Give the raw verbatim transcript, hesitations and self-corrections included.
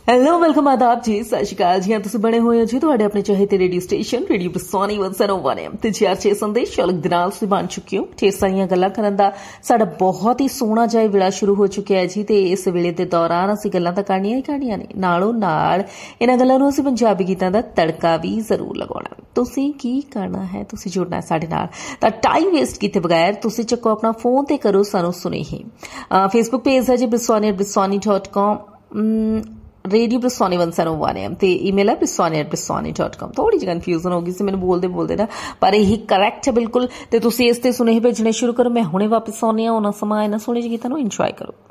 Hello welcome ਆਦਾਬ ਜੀ, ਸਤਿ ਸ਼੍ਰੀ ਅਕਾਲ ਜੀ। ਹਾਂ ਤੁਸੀਂ ਬਣੇ ਹੋਏ ਹੋ ਜੀ ਤੁਹਾਡੇ ਆਪਣੇ ਚਾਹਤੇ ਰੇਡੀਓ ਸਟੇਸ਼ਨ ਰੇਡੀਓ ਬਰਸਾਨੀ ਇੱਕ ਸੌ ਇੱਕ ਤੇ ਚਰਚੇ ਸੰਦੇਸ਼ ਅਲਗ ਦੇ ਨਾਲ ਤੁਸੀਂ ਬਣ ਚੁੱਕੇ ਹੋ। ਢੇਰ ਸਾਰੀਆਂ ਗੱਲਾਂ ਕਰਨ ਦਾ ਸਾਡਾ ਬਹੁਤ ਹੀ ਸੋਹਣਾ ਜਿਹਾ ਵੇਲਾ ਸ਼ੁਰੂ ਹੋ ਚੁੱਕਿਆ ਹੈ ਜੀ, ਤੇ ਇਸ ਵੇਲੇ ਦੇ ਦੌਰਾਨ ਅਸੀਂ ਗੱਲਾਂ ਤਾਂ ਕਰਨੀਆਂ ਹੀ ਕਰਨੀਆਂ ਨੇ, ਨਾਲੋਂ ਨਾਲ ਇਹਨਾਂ ਗੱਲਾਂ ਨੂੰ ਅਸੀਂ ਪੰਜਾਬੀ ਗੀਤਾਂ ਦਾ ਤੜਕਾ ਵੀ ਜ਼ਰੂਰ ਲਗਾਉਣਾ। ਤੁਸੀਂ ਕੀ ਕਰਨਾ ਹੈ, ਤੁਸੀਂ ਜੁੜਨਾ ਸਾਡੇ ਨਾਲ, ਤਾਂ ਟਾਈਮ ਵੇਸਟ ਕੀਤੇ ਬਗੈਰ ਤੁਸੀਂ ਚੱਕੋ ਆਪਣਾ ਫੋਨ ਤੇ ਕਰੋ ਸਾਨੂੰ ਸੁਨੇਹੇ। ਫੇਸਬੁੱਕ ਪੇਜ ਹੈ ਜੀ ਬਰਸਾਨੀ ਐਟ ਬਰਸਾਨੀ ਡਾਟ ਕਾਮ, ਰੇਡੀਓ ਬਰਸਾਨੀ ਇੱਕ ਸੌ ਇੱਕ ਐਮ ਤੇ ਈਮੇਲ ਹੈ ਬਰਸਾਨੀ ਐਟ ਬਰਸਾਨੀ ਡਾਟ ਕਾਮ। ਥੋੜੀ ਜਿਹੀ ਕਨਫਿਊਜ਼ਨ ਹੋ ਗਈ ਸੀ ਮੈਨੂੰ ਬੋਲਦੇ ਬੋਲਦੇ ਨਾ, ਪਰ ਇਹੀ ਕਰੈਕਟ ਹੈ ਬਿਲਕੁਲ। ਤੇ ਤੁਸੀਂ ਇਸ ਤੇ ਸੁਨੇਹੇ ਭੇਜਣੇ ਸ਼ੁਰੂ ਕਰੋ। ਮੈਂ ਹੁਣੇ ਵਾਪਸ ਆਉਂਦੀ ਹਾਂ, ਉਹਨਾਂ ਸਮਾਂ ਇਹਨਾਂ ਸੋਹਣੇ ਜਿਹੇ ਗੀਤਾਂ ਨੂੰ ਇੰਜੋਏ ਕਰੋ।